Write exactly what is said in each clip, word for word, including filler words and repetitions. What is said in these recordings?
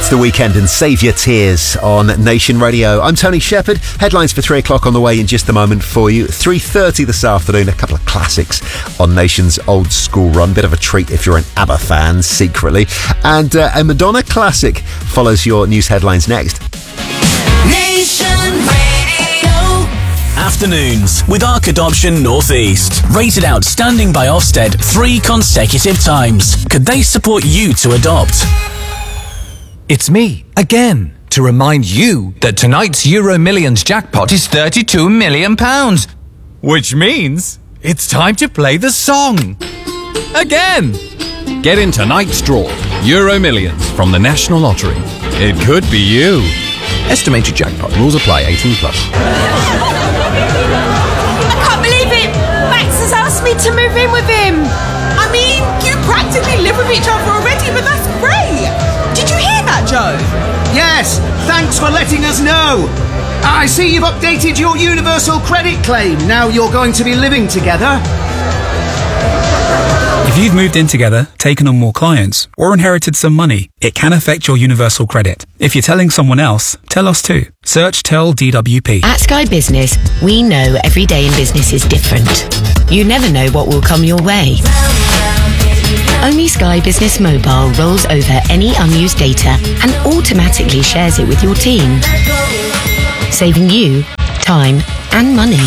It's the weekend and save your tears on Nation Radio. I'm Tony Shepherd. Headlines for three o'clock on the way in just a moment for you. three thirty this afternoon, a couple of classics on Nation's old school run. Bit of a treat if you're an ABBA fan, secretly. And uh, a Madonna classic follows your news headlines next. Nation Radio. Afternoons with Arc Adoption Northeast. Rated outstanding by Ofsted three consecutive times. Could they support you to adopt? It's me, again, to remind you that tonight's Euro Millions jackpot is thirty-two million pounds. Which means it's time to play the song. Again. Get in tonight's draw. Euro Millions from the National Lottery. It could be you. Estimated jackpot. Rules apply. eighteen plus. I can't believe it! Max has asked me to move in with him. I mean, you practically live with each other already, but that's great. Did you hear that, Joe? Yes, thanks for letting us know. I see you've updated your universal credit claim. Now you're going to be living together. If you've moved in together, taken on more clients, or inherited some money, it can affect your universal credit. If you're telling someone else, tell us too. Search Tell D W P. At Sky Business, we know every day in business is different. You never know what will come your way. Only Sky Business Mobile rolls over any unused data and automatically shares it with your team, saving you time and money.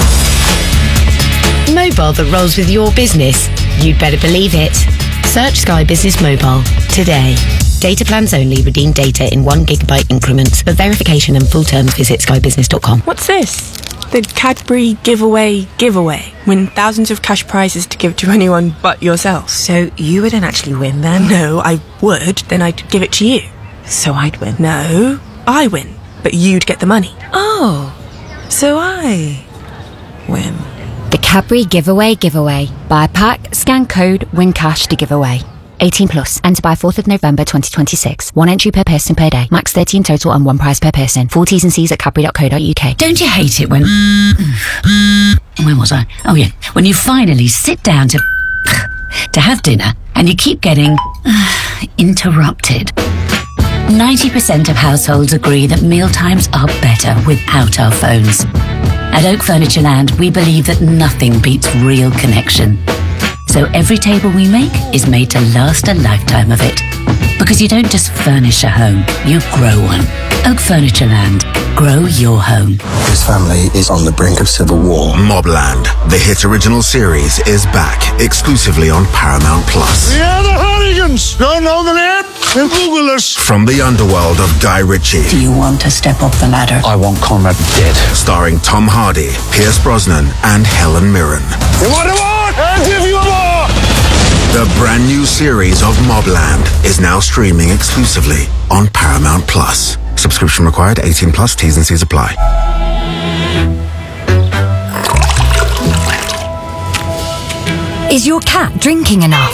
Mobile that rolls with your business. You'd better believe it. Search Sky Business Mobile today. Data plans only. Redeem data in one gigabyte increments. For verification and full terms, visit sky business dot com. What's this? The Cadbury Giveaway Giveaway. Win thousands of cash prizes to give to anyone but yourself. So you wouldn't actually win then? No, I would. Then I'd give it to you. So I'd win? No, I win. But you'd get the money. Oh, so I win. The Cadbury Giveaway Giveaway. Buy a pack, scan code, win cash to give away. eighteen plus. Enter by fourth of November twenty twenty-six. One entry per person per day. Max thirty in total and one prize per person. Full T's and C's at cadbury dot co dot uk. Don't you hate it when... Where was I? Oh yeah. When you finally sit down to... to have dinner and you keep getting... interrupted. ninety percent of households agree that mealtimes are better without our phones. At Oak Furniture Land, we believe that nothing beats real connection. So every table we make is made to last a lifetime of it. Because you don't just furnish a home, you grow one. Oak Furniture Land. Grow your home. His family is on the brink of civil war. Mobland, the hit original series, is back exclusively on Paramount Plus. We are the Hardigans. Don't know the name? Then Google us. From the underworld of Guy Ritchie. Do you want to step up the ladder? I want Conrad dead. Starring Tom Hardy, Pierce Brosnan, and Helen Mirren. You want a more? I'll give you a more. The brand new series of Mobland is now streaming exclusively on Paramount Plus. Subscription required, eighteen plus, T's and C's apply. Is your cat drinking enough?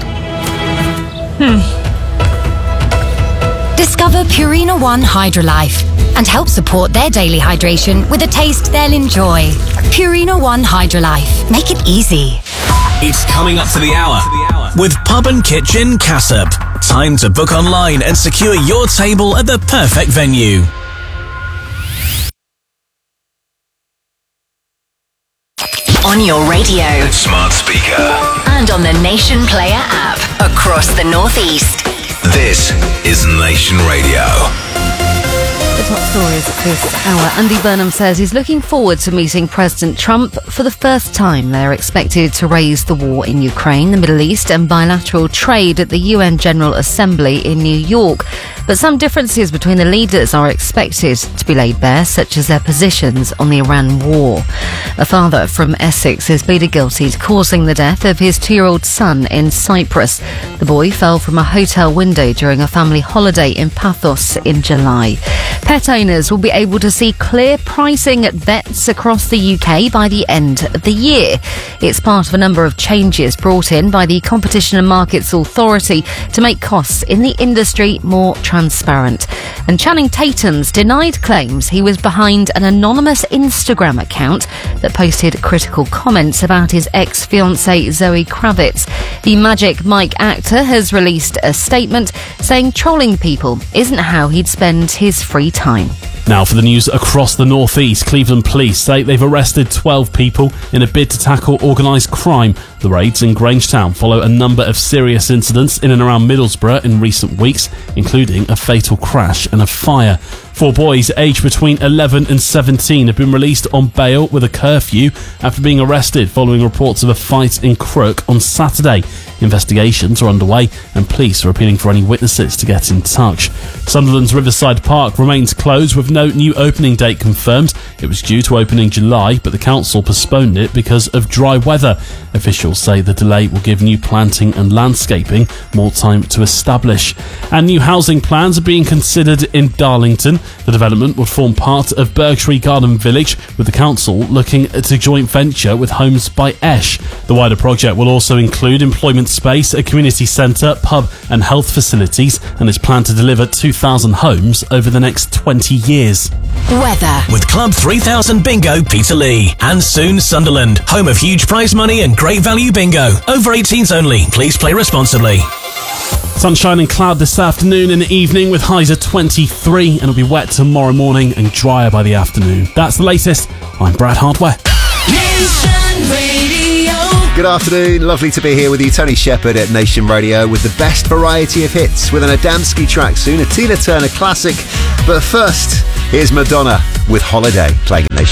Hmm. Discover Purina One Hydrolife and help support their daily hydration with a taste they'll enjoy. Purina One Hydrolife. Make it easy. It's coming up to the hour with Pub and Kitchen Cassop. Time to book online and secure your table at the perfect venue. On your radio, Smart speaker. and on the Nation Player app across the Northeast. This is Nation Radio. The top stories at this hour. Andy Burnham says he's looking forward to meeting President Trump for the first time. They're expected to raise the war in Ukraine, the Middle East and bilateral trade at the U N General Assembly in New York. But some differences between the leaders are expected to be laid bare, such as their positions on the Iran war. A father from Essex has pleaded guilty to causing the death of his two-year-old son in Cyprus. The boy fell from a hotel window during a family holiday in Paphos in July. pet owners will be able to see clear pricing at vets across the U K by the end of the year. It's part of a number of changes brought in by the Competition and Markets Authority to make costs in the industry more transparent. And Channing Tatum's denied claims he was behind an anonymous Instagram account that posted critical comments about his ex-fiancée Zoe Kravitz. The Magic Mike actor has released a statement saying trolling people isn't how he'd spend his free time. Now for the news across the northeast, Cleveland police say they've arrested twelve people in a bid to tackle organised crime. The raids in Grangetown follow a number of serious incidents in and around Middlesbrough in recent weeks, including a fatal crash and a fire. Four boys aged between eleven and seventeen have been released on bail with a curfew after being arrested following reports of a fight in Crook on Saturday. Investigations are underway and police are appealing for any witnesses to get in touch. Sunderland's Riverside Park remains closed with no new opening date confirmed. It was due to open in July, but the council postponed it because of dry weather. Officials say the delay will give new planting and landscaping more time to establish. And new housing plans are being considered in Darlington. The development would form part of Berkshire Garden Village, with the council looking at a joint venture with Homes by Esh. The wider project will also include employment space, a community centre, pub and health facilities, and is planned to deliver two thousand homes over the next twenty years. Weather. With Club three thousand Bingo Peterlee. And soon Sunderland, home of huge prize money and great value bingo. Over eighteens only. Please play responsibly. Sunshine and cloud this afternoon and evening with highs of twenty-three, and it'll be wet tomorrow morning and drier by the afternoon. That's the latest. I'm Brad Hardware. Nation Radio. Good afternoon, lovely to be here with you. Tony Shepherd at Nation Radio with the best variety of hits with an Adamski track soon, a Tina Turner classic. But first, here's Madonna with Holiday playing at Nation.